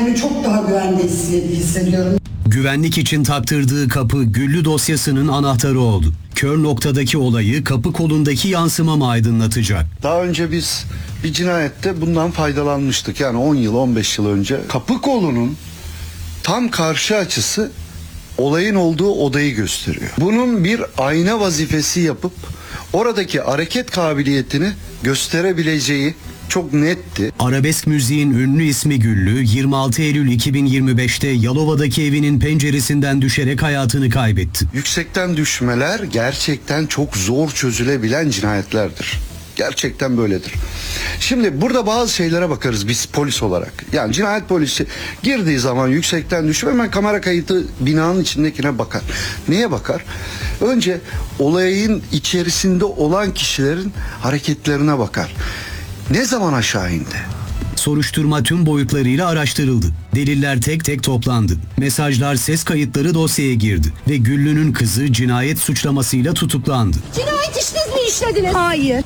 kendimi çok daha güvende hissediyorum. Güvenlik için taktırdığı kapı Güllü dosyasının anahtarı oldu. Kör noktadaki olayı kapı kolundaki yansıma mı aydınlatacak? Daha önce biz bir cinayette bundan faydalanmıştık. Yani 10 yıl 15 yıl önce. Kapı kolunun tam karşı açısı olayın olduğu odayı gösteriyor. Bunun bir ayna vazifesi yapıp oradaki hareket kabiliyetini gösterebileceği çok netti. Arabesk müziğin ünlü ismi Güllü, 26 Eylül 2025'te Yalova'daki evinin penceresinden düşerek hayatını kaybetti. Yüksekten düşmeler gerçekten çok zor çözülebilen cinayetlerdir. Gerçekten böyledir. Şimdi burada bazı şeylere bakarız biz polis olarak. Yani cinayet polisi girdiği zaman yüksekten düşme hemen kamera kayıtı binanın içindekine bakar. Neye bakar? Önce olayın içerisinde olan kişilerin hareketlerine bakar. Ne zaman aşağı indi? Soruşturma tüm boyutlarıyla araştırıldı. Deliller tek tek toplandı. Mesajlar, ses kayıtları dosyaya girdi. Ve Güllü'nün kızı cinayet suçlamasıyla tutuklandı. Cinayet siz mi işlediniz? Hayır.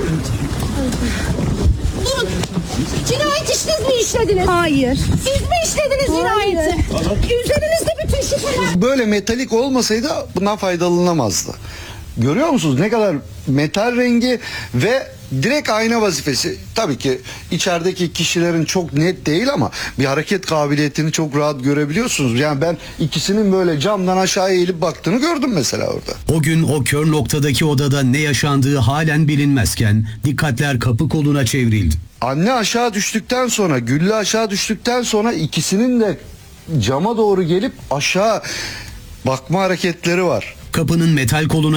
Durun. Cinayet siz mi işlediniz? Hayır. Siz mi işlediniz cinayeti? Üzerinizde bütün şüpheler. Böyle metalik olmasaydı bundan faydalanamazdı. Görüyor musunuz ne kadar metal rengi ve direkt ayna vazifesi. Tabii ki içerideki kişilerin çok net değil ama bir hareket kabiliyetini çok rahat görebiliyorsunuz. Yani ben ikisinin böyle camdan aşağıya eğilip baktığını gördüm mesela orada. O gün o kör noktadaki odada ne yaşandığı halen bilinmezken dikkatler kapı koluna çevrildi. Anne aşağı düştükten sonra, Güllü aşağı düştükten sonra ikisinin de cama doğru gelip aşağı bakma hareketleri var. Kapının metal koluna